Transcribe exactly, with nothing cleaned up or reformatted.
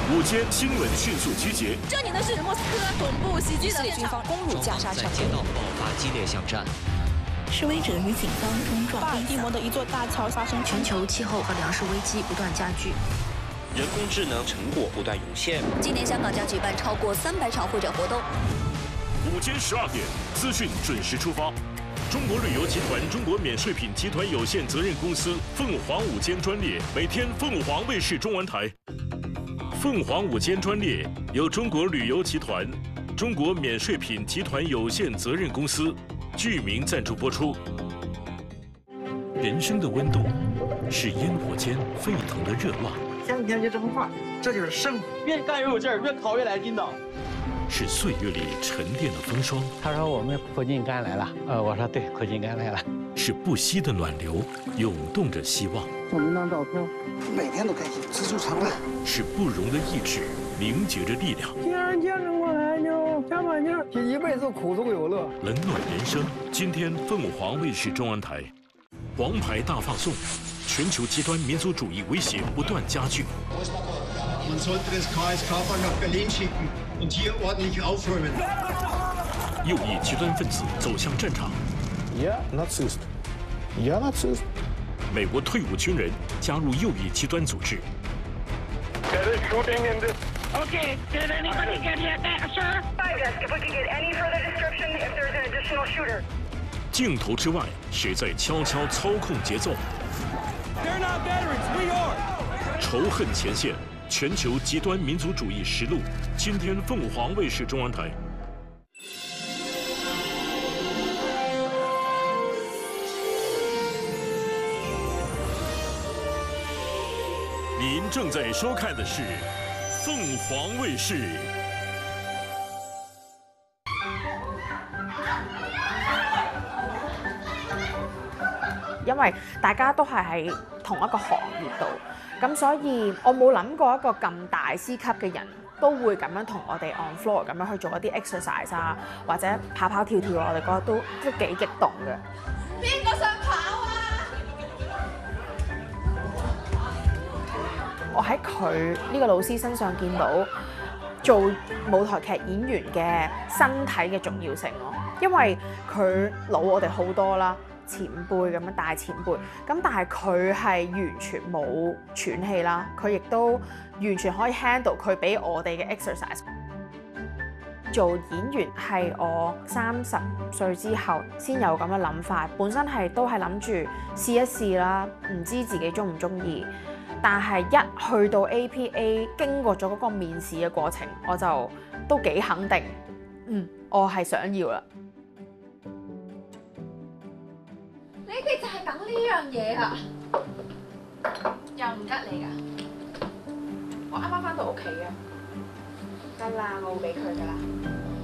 午间新闻迅速集结。 这里呢是莫斯科总部袭击的现场， 攻入加沙城， 在街道爆发激烈巷战。 示威者与警方冲撞。 巴尔的摩的一座大桥发生。 全球气候和粮食危机不断加剧。 人工智能成果不断涌现。 今年香港将举办超过三百场会展活动。 午间十二点，资讯准时出发。中国旅游集团中国免税品集团有限责任公司凤凰午间专列，每天凤凰卫视中文台。凤凰午间专列由中国旅游集团、中国免税品集团有限责任公司剧名赞助播出。人生的温度是烟火间沸腾的热浪。 前几天就这么话，这就是生活。 越干越有劲儿，越烤越来劲道。 是岁月里沉淀的风霜。 他说我们苦尽甘来了，呃，我说对，苦尽甘来了。 是不息的暖流，涌动着希望。 送您张照片，每天都开心，知足常乐。 是不容的意志，凝结着力量。 既然坚持过来，就加把劲儿，一辈子苦中有乐。 冷暖人生，今天凤凰卫视中文台，王牌大放送。 全球极端民族主义威胁不断加剧。 Man sollte das K S K-Bahn nach Berlin schicken und hier ordentlich aufräumen. 右翼极端分子走向战场。 Yeah, Narzisst. Yeah, Narzisst. 美国退伍军人加入右翼极端组织。 There is shooting in this. Okay, did anybody get hit, sir? If we could get any further description, if there's an additional shooter. 镜头之外，谁在悄悄操控节奏？ They're not veterans, we are. 仇恨前线，全球极端民族主义实录。今天凤凰卫视中文台。您正在收看的是凤凰卫视。 因為大家都係喺同一個行業度，咁所以我冇諗過一個咁大師級嘅人都會咁樣同我哋 on floor 咁樣去做一啲 exercise 啊，或者跑跑跳跳，我哋覺得都都幾激動嘅。 邊個想跑啊？ 我喺佢呢個老師身上見到做舞台劇演員嘅身體嘅重要性咯，因為佢老我哋好多啦。 前輩咁樣大前輩，咁但係佢係完全冇喘氣啦，佢亦都完全可以 handle 佢俾我哋嘅 exercise。做演員係我三十歲之後先有咁嘅諗法，本身係都係諗住試一試啦，唔知自己中唔中意。但係一去到 A P A， 經過咗嗰個面試嘅過程，我就都幾肯定，嗯，我係想要啦。 你哋就係等呢樣嘢啊！又唔吉你㗎？我啱啱翻到屋企啊！得啦，我會俾佢㗎啦。